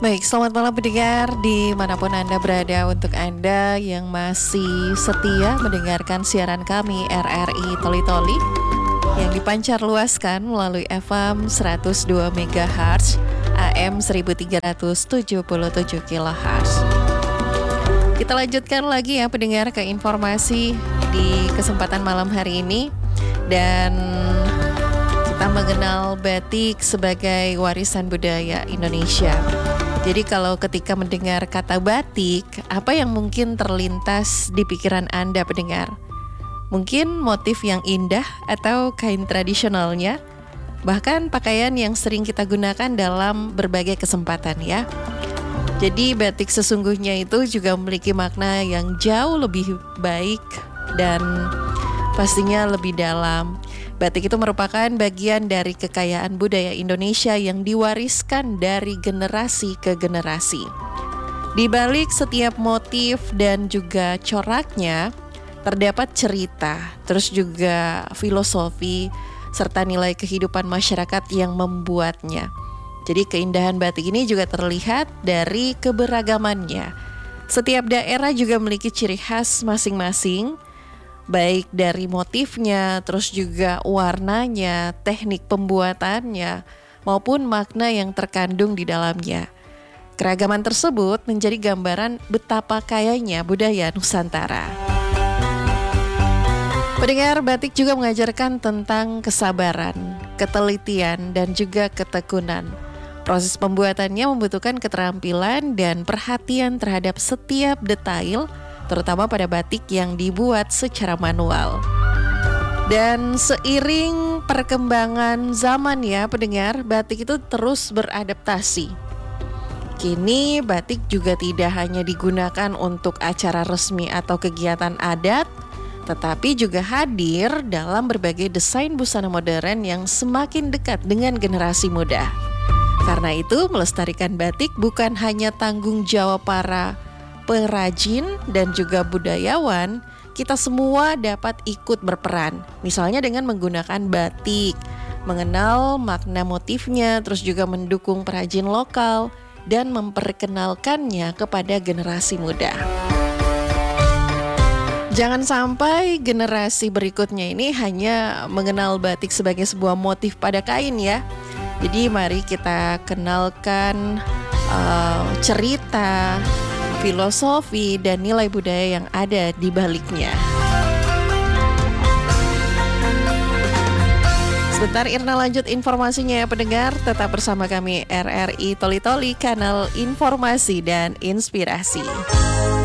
Baik, selamat malam pendengar dimanapun Anda berada. Untuk Anda yang masih setia mendengarkan siaran kami RRI Toli Toli yang dipancar luaskan melalui FM 102 MHz, AM 1377 kHz. Kita lanjutkan lagi ya pendengar ke informasi di kesempatan malam hari ini. Dan kita mengenal batik sebagai warisan budaya Indonesia. Jadi kalau ketika mendengar kata batik, apa yang mungkin terlintas di pikiran Anda pendengar? Mungkin motif yang indah atau kain tradisionalnya, bahkan pakaian yang sering kita gunakan dalam berbagai kesempatan ya. Jadi batik sesungguhnya itu juga memiliki makna yang jauh lebih baik dan pastinya lebih dalam. Batik itu merupakan bagian dari kekayaan budaya Indonesia yang diwariskan dari generasi ke generasi. Di balik setiap motif dan juga coraknya, terdapat cerita, terus juga filosofi, serta nilai kehidupan masyarakat yang membuatnya. Jadi keindahan batik ini juga terlihat dari keberagamannya. Setiap daerah juga memiliki ciri khas masing-masing, baik dari motifnya, terus juga warnanya, teknik pembuatannya, maupun makna yang terkandung di dalamnya. Keragaman tersebut menjadi gambaran betapa kayanya budaya Nusantara. Pendengar, batik juga mengajarkan tentang kesabaran, ketelitian, dan juga ketekunan. Proses pembuatannya membutuhkan keterampilan dan perhatian terhadap setiap detail, terutama pada batik yang dibuat secara manual. Dan seiring perkembangan zaman ya pendengar, batik itu terus beradaptasi. Kini batik juga tidak hanya digunakan untuk acara resmi atau kegiatan adat, tetapi juga hadir dalam berbagai desain busana modern yang semakin dekat dengan generasi muda. Karena itu, melestarikan batik bukan hanya tanggung jawab para pengrajin dan juga budayawan, kita semua dapat ikut berperan. Misalnya dengan menggunakan batik, mengenal makna motifnya, terus juga mendukung perajin lokal dan memperkenalkannya kepada generasi muda. Jangan sampai generasi berikutnya ini hanya mengenal batik sebagai sebuah motif pada kain ya. Jadi mari kita kenalkan cerita, filosofi, dan nilai budaya yang ada di baliknya. Sebentar Irna lanjut informasinya ya pendengar. Tetap bersama kami RRI Toli Toli, kanal informasi dan inspirasi.